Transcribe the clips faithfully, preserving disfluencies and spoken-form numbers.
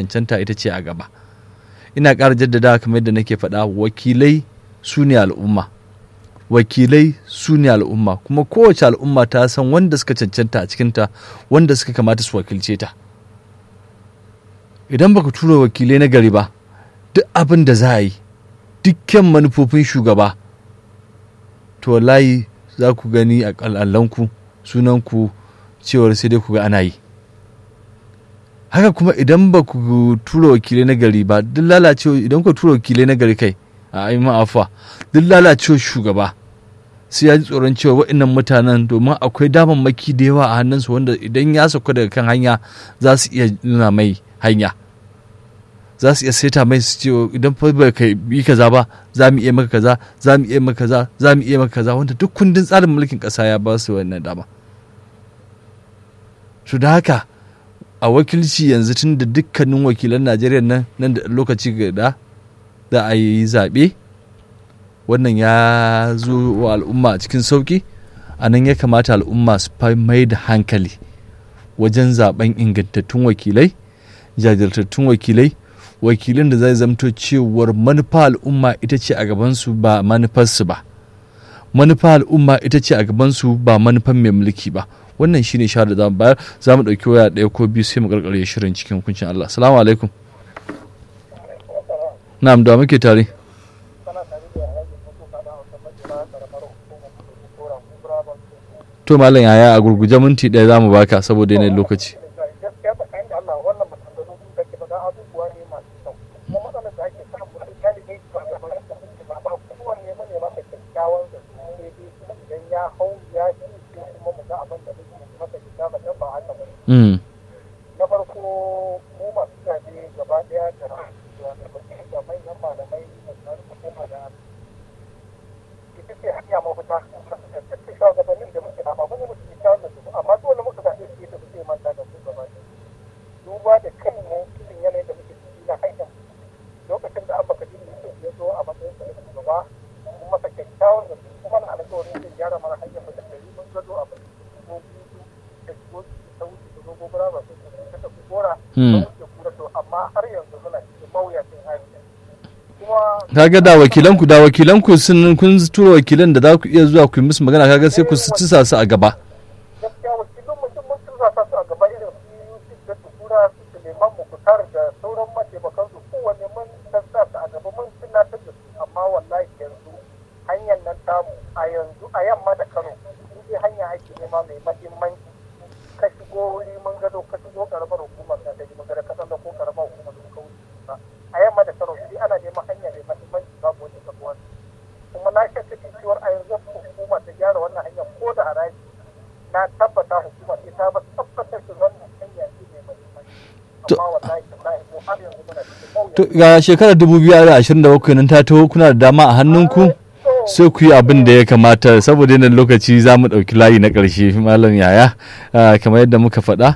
cancanta ita ce a gaba. Ina ƙara jaddada kamar yadda nake faɗa, wakilai su ne al'umma wakilai su ne al'umma kuma kowace al'umma ta san wanda suka cancanta a cikinta, wanda suka kamata su wakilce ta. Idan baka tura wakilai na gari ba, duk abin da za a yi, dukkan manufofin shugaba, to wallahi za ku gani a ƙalallanku sunanku cewar sai dai ku ga ana yi. Haka kuma idan ba ku tura wakilai na gari ba, duk lalacewa idan ku tura wakilai na gari kai a yi ma'afa, duk lalacewar shugaba sai ya ji tsoron cewa waɗannan mutanen, domin akwai damammaki da yawa a hannunsu wanda idan ya sauka daga kan hanya za su iya nuna mai hanya, za su iya saita mai su ce idan fa ba ka yi kaza ba za mu iya maka kaza, za mu iya maka kaza, za mu iya maka kaza, wanda duk kundin tsarin mulkin ƙasa ya ba su wannan dama. Su da haka a wakilci yanzu, tun da dukkanin wakilan Najeriya nan nan da lokaci gada za a yi zaɓe, wannan ya zo wa al'umma a cikin sauƙi. A nan ya kamata al'umma su mai da hankali wajen zaɓen ingantattun wakilai, jajirtattun wakilai, wakilin da zai zamto cewar manufa al'umma ita ce a gabansu ba manufarsu ba, manufa al'umma ita ce a gabansu ba manufan mai mulki ba. Wannan shine shawara da zamu bayar. Za mu ɗauki waya ɗaya ko biyu sai mu karkare shirin cikin hukuncin Allah. Assalamu alaikum. Na'am, da muke tare. To malam yaya a gurguje minti ɗaya za mu baka saboda yanayin lokaci. Mm. Na farko mu masu zaɓe gaba ɗaya da da manyan malamai da tsarin hukuma da ita ce hanya mafita da tattalin shugabannin da muke nama wani mutum ya da su, amma dole muka zaɓe su yadda muke manta da su gaba ɗaya. Duba da kan mu irin yanayin da muke ciki na hanyar lokacin da abba kadir yusuf ya zo a matsayin sa da shugaba mun masa kyakkyawan da su kuma na alƙawarin zai gyara mana hanyar mu da dari mun gado a bakin ko biyu da shigo ta wuce da dogo bura ba su ta tafi gora ta kura to amma har yanzu muna cikin mawuyacin hali. Kaga da wakilanku da wakilanku sun kun tura wakilan da za ku iya zuwa ku yi musu magana, kaga sai ku ci sa su a gaba. Gaskiya wakilan mutum mun ci sa su a gaba irin su Yusuf da Tukura su Suleiman Mukhtar da sauran mataimakan su kowanne mun sa su a gaba mun tunatar da su, amma wallahi yanzu hanyar nan tamu a yanzu a yamma da Kano in dai hanya ake nema mai mahimmanci ka shigo wuri mun gado ka shigo karamar hukumar da ji magana ka san da ko karamar hukumar da ka wuce ba a yamma da Kano shi ana neman hanya mai mahimmanci babu wani kabuwa, kuma na shakka cewar a yanzu hukuma ta gyara wannan hanya ko da haraji na tabbata hukuma sai ta ba tabbatar da wannan hanya ce mai mahimmanci, amma wallahi wallahi mu har yanzu muna cikin mawuya. To ga shekarar dubu biyu da ashirin da bakwai nan ta taho, kuna da dama a hannunku sai ku yi abin da ya kamata. Saboda yanayin lokaci za mu ɗauki layi na ƙarshe. Malam Yaya, kamar yadda muka faɗa,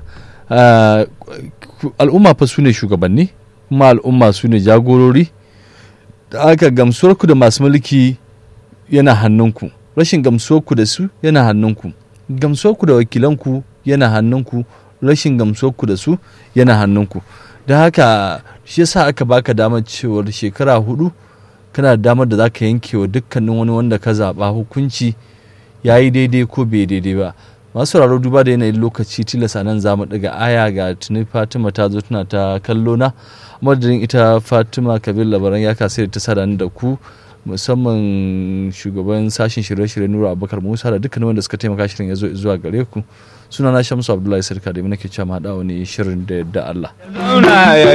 al'umma fa su ne shugabanni kuma al'umma su ne jagorori. Da aka gamsuwarku da masu mulki yana hannunku, rashin gamsuwarku da su yana hannunku, gamsuwarku da wakilanku yana hannunku, rashin gamsuwarku da su yana hannunku. Don haka shi yasa aka baka damar cewar shekara hudu kana da damar da za ka yanke wa dukkanin wani wanda ka zaɓa hukunci ya yi daidai ko bai daidai ba. Masu sauraro, duba da yanayin lokaci tilasa nan za mu ɗaga aya. Ga tuni Fatima ta zo tana ta kallo na, madadin ita Fatima Kabir Labaran ya kasai ta sada da ku, musamman shugaban sashen shirye-shirye Nura Abubakar Musa da dukkanin wanda suka taimaka shirin ya zo zuwa gare ku. Suna na Shamsu Abdullahi Sarka da nake cewa ma haɗa wani shirin da yadda Allah.